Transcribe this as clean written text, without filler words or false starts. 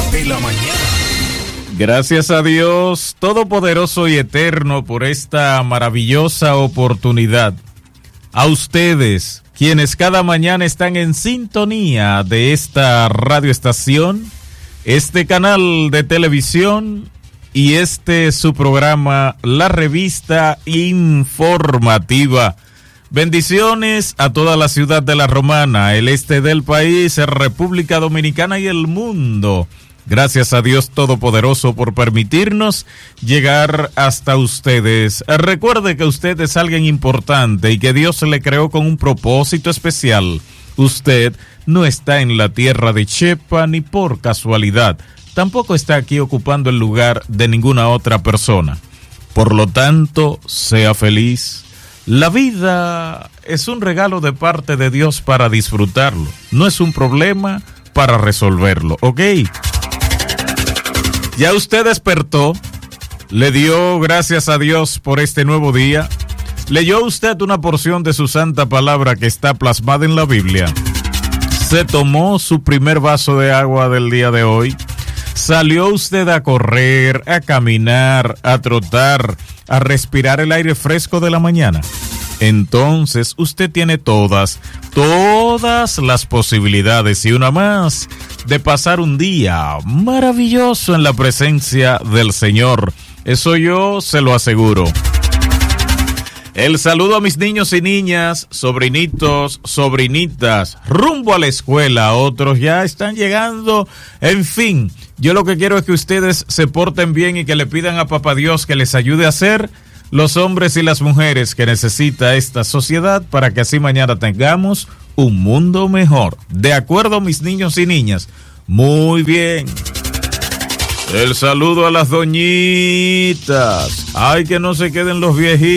de la mañana. Gracias a Dios Todopoderoso y Eterno por esta maravillosa oportunidad. A ustedes, quienes cada mañana están en sintonía de esta radioestación, este canal de televisión y su programa, la revista informativa. Bendiciones a toda la ciudad de La Romana, el este del país, República Dominicana y el mundo. Gracias a Dios Todopoderoso por permitirnos llegar hasta ustedes. Recuerde que usted es alguien importante y que Dios le creó con un propósito especial. Usted no está en la tierra de Chepa ni por casualidad. Tampoco está aquí ocupando el lugar de ninguna otra persona. Por lo tanto, sea feliz. La vida es un regalo de parte de Dios para disfrutarlo. No es un problema para resolverlo, ¿ok? Ya usted despertó, le dio gracias a Dios por este nuevo día. ¿Leyó usted una porción de su santa palabra que está plasmada en la Biblia? ¿Se tomó su primer vaso de agua del día de hoy? ¿Salió usted a correr, a caminar, a trotar, a respirar el aire fresco de la mañana? Entonces usted tiene todas las posibilidades y una más de pasar un día maravilloso en la presencia del Señor. Eso yo se lo aseguro. El saludo a mis niños y niñas, sobrinitos, sobrinitas, rumbo a la escuela. Otros ya están llegando. En fin, yo lo que quiero es que ustedes se porten bien y que le pidan a Papá Dios que les ayude a ser los hombres y las mujeres que necesita esta sociedad para que así mañana tengamos un mundo mejor. ¿De acuerdo, mis niños y niñas? Muy bien. El saludo a las doñitas. Ay, que no se queden los viejitos.